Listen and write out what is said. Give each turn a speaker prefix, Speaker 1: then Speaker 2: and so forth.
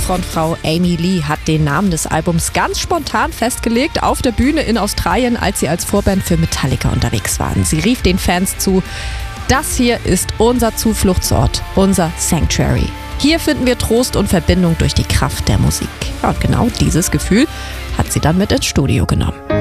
Speaker 1: Frontfrau Amy Lee hat den Namen des Albums ganz spontan festgelegt auf der Bühne in Australien, als sie als Vorband für Metallica unterwegs waren. Sie rief den Fans zu: Das hier ist unser Zufluchtsort, unser Sanctuary. Hier finden wir Trost und Verbindung durch die Kraft der Musik. Ja, und genau dieses Gefühl hat sie dann mit ins Studio genommen.